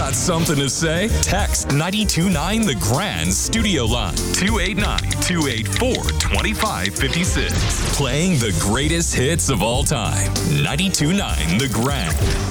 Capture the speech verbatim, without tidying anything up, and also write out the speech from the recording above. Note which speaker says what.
Speaker 1: Got something to say? Text nine two nine The Grand Studio Line two eight nine, two eight four, two five five six. Playing the greatest hits of all time. nine two nine The Grand.